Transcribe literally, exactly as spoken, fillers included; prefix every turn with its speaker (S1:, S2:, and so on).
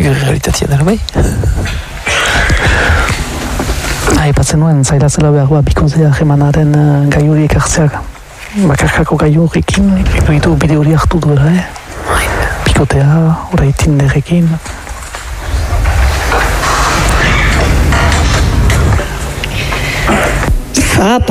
S1: gure realitatea dara bai. Aipatzen nuen, zaila zela behar ba, bikotea jemanaren uh, gai horiek hartzeak. Bakarkako gai horrekin, egitu bide hori hartu duela, eh? Bikotea, orai Tinderekin.
S2: Ah,